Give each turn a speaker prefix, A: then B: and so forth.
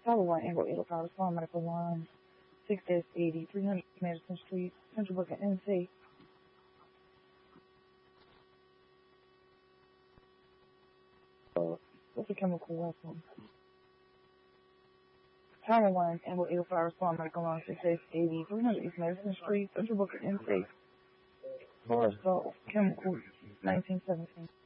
A: Tower 1, Angle 805, Farm Medical Line, 6-80, 300 Madison Street, Central Booking, NC. What's the chemical weapon? Tower 1, Angle 805, Farm Medical Line, 6-80, 300 East Madison Street, Central Booking, NC. Forest Chemical, 1917.